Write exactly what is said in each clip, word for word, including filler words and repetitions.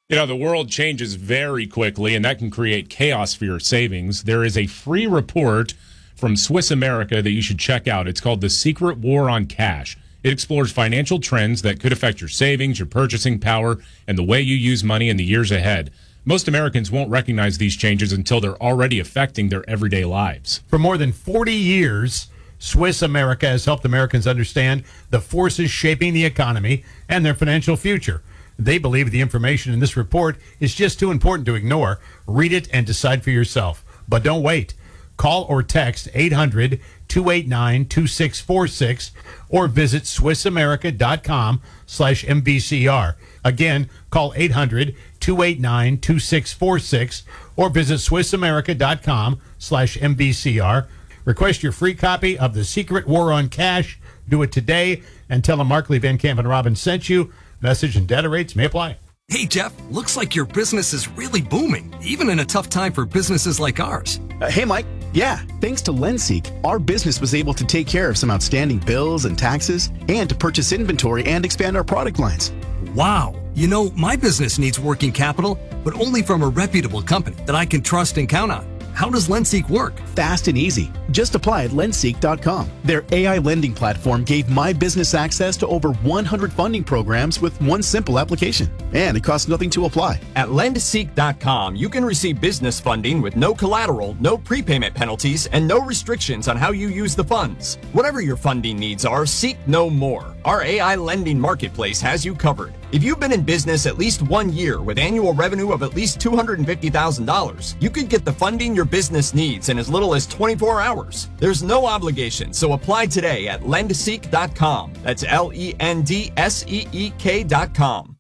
You know, the world changes very quickly, and that can create chaos for your savings. There is a free report from Swiss America that you should check out. It's called The Secret War on Cash. It explores financial trends that could affect your savings, your purchasing power, and the way you use money in the years ahead. Most Americans won't recognize these changes until they're already affecting their everyday lives. For more than forty years, Swiss America has helped Americans understand the forces shaping the economy and their financial future. They believe the information in this report is just too important to ignore. Read it and decide for yourself. But don't wait. Call or text eight hundred, two eight nine, two six four six or visit swissamerica.com slash MVCR. Again, call eight hundred, two eight nine, two six four six or visit swissamerica.com slash MVCR. Request your free copy of The Secret War on Cash. Do it today and tell them Markley, Van Camp, and Robin sent you. Message and data rates may apply. Hey, Jeff, looks like your business is really booming, even in a tough time for businesses like ours. Uh, hey, Mike. Yeah, thanks to Lenseek, our business was able to take care of some outstanding bills and taxes and to purchase inventory and expand our product lines. Wow. You know, my business needs working capital, but only from a reputable company that I can trust and count on. How does Lenseek work? Fast and easy. Just apply at lenseek dot com. Their A I lending platform gave my business access to over one hundred funding programs with one simple application. And it costs nothing to apply. At lenseek dot com, you can receive business funding with no collateral, no prepayment penalties, and no restrictions on how you use the funds. Whatever your funding needs are, seek no more. Our A I lending marketplace has you covered. If you've been in business at least one year with annual revenue of at least two hundred fifty thousand dollars, you could get the funding your business needs in as little as twenty-four hours. There's no obligation, so apply today at lenseek dot com. That's L E N D S E E K dot com.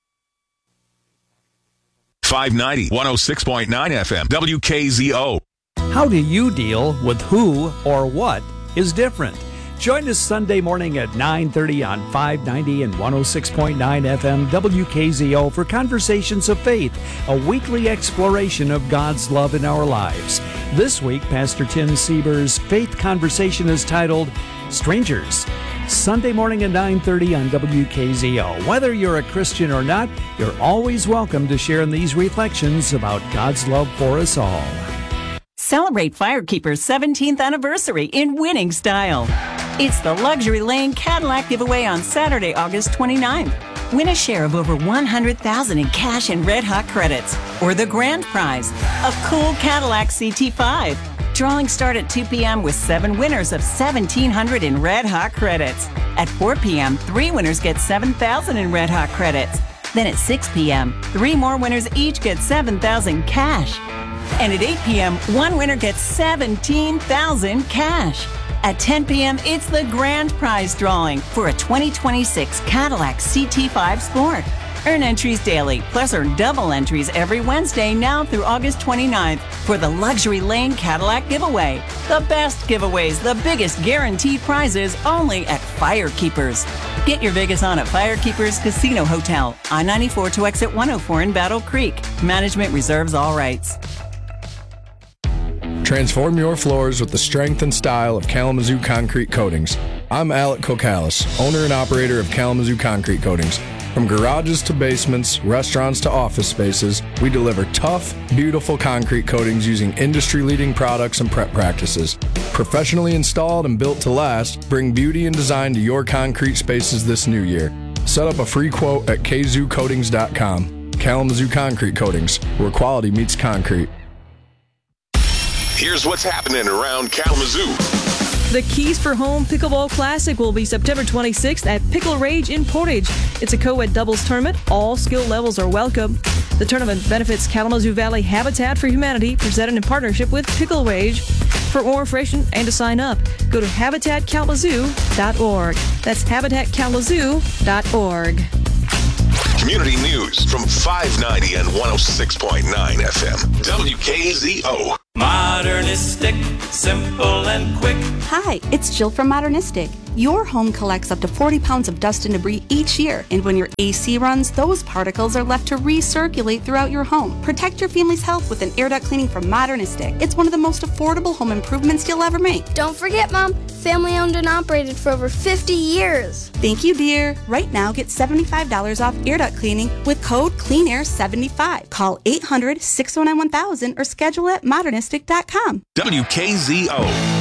five ninety, one oh six point nine F M, W K Z O. How do you deal with who or what is different? Join us Sunday morning at nine thirty on five ninety and one oh six point nine F M W K Z O for Conversations of Faith, a weekly exploration of God's love in our lives. This week, Pastor Tim Sieber's Faith Conversation is titled Strangers. Sunday morning at nine thirty on W K Z O. Whether you're a Christian or not, you're always welcome to share in these reflections about God's love for us all. Celebrate Firekeeper's seventeenth anniversary in winning style. It's the Luxury Lane Cadillac giveaway on Saturday, August twenty-ninth. Win a share of over one hundred thousand dollars in cash and Red Hot credits, or the grand prize, a cool Cadillac C T five. Drawings start at two p.m. with seven winners of seventeen hundred dollars in Red Hot credits. At four p.m., three winners get seven thousand dollars in Red Hot credits. Then at six p.m., three more winners each get seven thousand dollars cash. And at eight p.m., one winner gets seventeen thousand dollars cash. At ten p.m., it's the grand prize drawing for a twenty twenty-six Cadillac C T five Sport. Earn entries daily, plus earn double entries every Wednesday now through August twenty-ninth for the Luxury Lane Cadillac giveaway. The best giveaways, the biggest guaranteed prizes, only at Firekeepers. Get your Vegas on at Firekeepers Casino Hotel, I ninety-four to exit one oh four in Battle Creek. Management reserves all rights. Transform your floors with the strength and style of Kalamazoo Concrete Coatings. I'm Alec Kokalis, owner and operator of Kalamazoo Concrete Coatings. From garages to basements, restaurants to office spaces, we deliver tough, beautiful concrete coatings using industry-leading products and prep practices. Professionally installed and built to last, bring beauty and design to your concrete spaces this new year. Set up a free quote at k zoo coatings dot com. Kalamazoo Concrete Coatings, where quality meets concrete. Here's what's happening around Kalamazoo. The Keys for Home Pickleball Classic will be September twenty-sixth at Pickle Rage in Portage. It's a co-ed doubles tournament. All skill levels are welcome. The tournament benefits Kalamazoo Valley Habitat for Humanity, presented in partnership with Pickle Rage. For more information and to sign up, go to habitat kalamazoo dot org. That's habitat kalamazoo dot org. Community news from five ninety and one oh six point nine F M. W K Z O. Modernistic, simple and quick. Hi, it's Jill from Modernistic. Your home collects up to forty pounds of dust and debris each year, and when your A C runs, those particles are left to recirculate throughout your home. Protect your family's health with an air duct cleaning from Modernistic. It's one of the most affordable home improvements you'll ever make. Don't forget, Mom, family owned and operated for over fifty years. Thank you, dear. Right now, get seventy-five dollars off air duct cleaning with code clean air seventy-five. Call eight hundred, six oh nine, one thousand or schedule at modernistic dot com. W K Z O.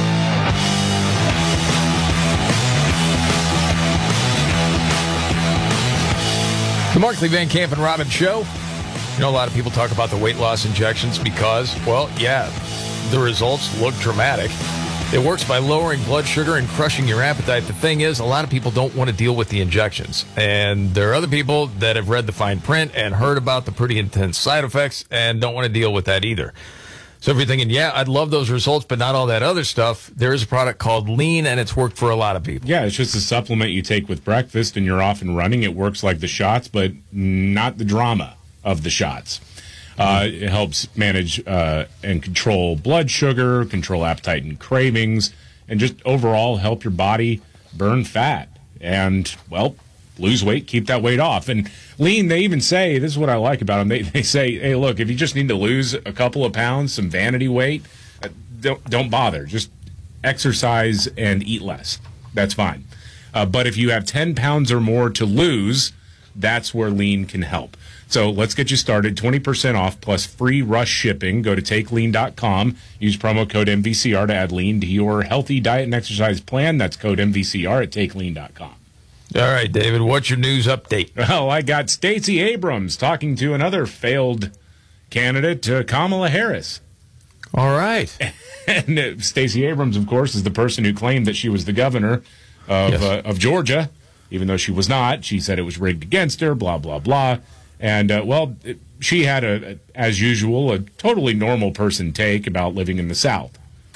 The Markley, Van Camp, and Robbins Show. You know, a lot of people talk about the weight loss injections because, well, yeah, the results look dramatic. It works by lowering blood sugar and crushing your appetite. The thing is, a lot of people don't want to deal with the injections. And there are other people that have read the fine print and heard about the pretty intense side effects and don't want to deal with that either. So if you're thinking, yeah, I'd love those results, but not all that other stuff, there is a product called Lean, and it's worked for a lot of people. Yeah, it's just a supplement you take with breakfast, and you're off and running. It works like the shots, but not the drama of the shots. Uh, it helps manage uh, and control blood sugar, control appetite and cravings, and just overall help your body burn fat and, well, lose weight, keep that weight off. And Lean, they even say, this is what I like about them, they, they say, hey, look, if you just need to lose a couple of pounds, some vanity weight, uh, don't, don't bother. Just exercise and eat less. That's fine. Uh, but if you have ten pounds or more to lose, that's where Lean can help. So let's get you started. twenty percent off plus free rush shipping. Go to take lean dot com. Use promo code M V C R to add Lean to your healthy diet and exercise plan. That's code M V C R at take lean dot com. All right, David, what's your news update? Well, I got Stacey Abrams talking to another failed candidate, uh, Kamala Harris. All right. And uh, Stacey Abrams, of course, is the person who claimed that she was the governor of, yes. uh, of Georgia, even though she was not. She said it was rigged against her, blah, blah, blah. And, uh, well, it, she had, a, a, as usual, a totally normal person take about living in the South.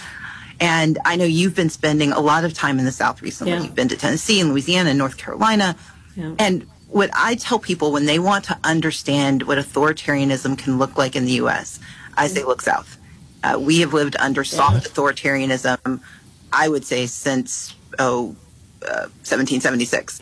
And I know you've been spending a lot of time in the South recently. Yeah. You've been to Tennessee and Louisiana and North Carolina. Yeah. And what I tell people when they want to understand what authoritarianism can look like in the U S, I say look south. Uh, we have lived under soft yeah. authoritarianism, I would say, since, oh, uh, seventeen seventy-six.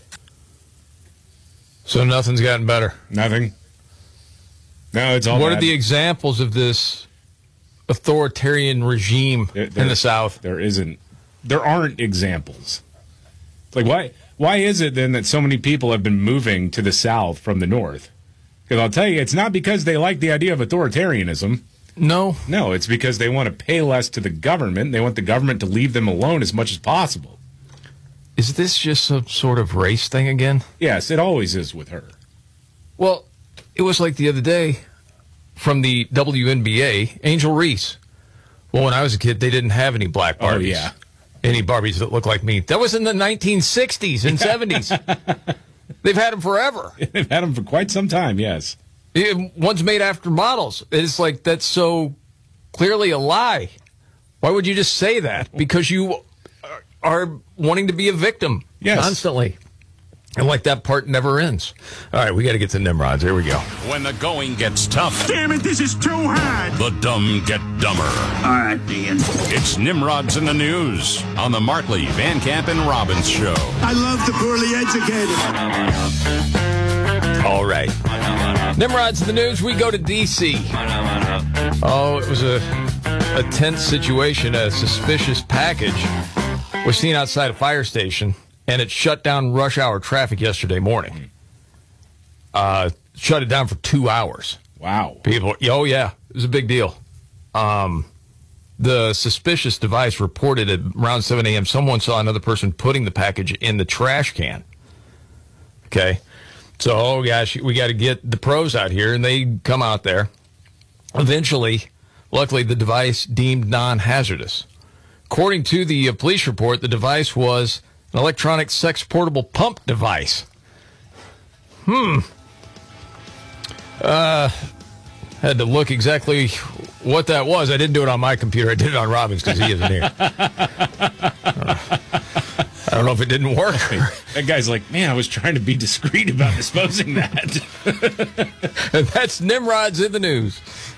So nothing's gotten better? Nothing. No, it's all What bad. are the examples of this authoritarian regime there, there, in the South? There isn't. There aren't examples. Like, why Why is it then that so many people have been moving to the South from the North? Because I'll tell you, it's not because they like the idea of authoritarianism. No. No, it's because they want to pay less to the government. They want the government to leave them alone as much as possible. Is this just some sort of race thing again? Yes, it always is with her. Well, it was like the other day from the W N B A, Angel Reese. Well, when I was a kid, they didn't have any black Barbies. Oh, yeah. Any Barbies that look like me. That was in the nineteen sixties and seventies. They've had them forever. They've had them for quite some time, yes. It, one's made after models. It's like, that's so clearly a lie. Why would you just say that? Because you are wanting to be a victim yes. constantly. And like that part never ends. All right, we got to get to Nimrods. Here we go. When the going gets tough. Damn it, this is too hard. The dumb get dumber. All right, Ian. It's Nimrods in the News on the Markley, Van Camp, and Robbins Show. I love the poorly educated. All right. Nimrods in the News, we go to D C Oh, it was a, a tense situation. A suspicious package was seen outside a fire station. And it shut down rush hour traffic yesterday morning. Uh, shut it down for two hours. Wow. People, oh, yeah, it was a big deal. Um, the suspicious device reported at around seven a.m. someone saw another person putting the package in the trash can. Okay. So, oh, gosh, we got to get the pros out here, and they come out there. Eventually, luckily, the device deemed non-hazardous. According to the uh, police report, the device was an electronic sex portable pump device. Hmm. Uh, had to look exactly what that was. I didn't do it on my computer. I did it on Robbins because he isn't here. uh, I don't know if it didn't work. That guy's like, man, I was trying to be discreet about disposing that. And that's Nimrods in the News.